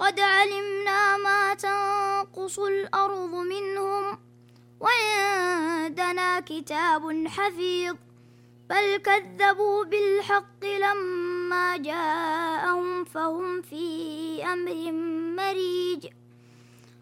قد علمنا ما تنقص الأرض منهم وعندنا كتاب حفيظ بل كذبوا بالحق لما جاءهم فهم في أمر مريج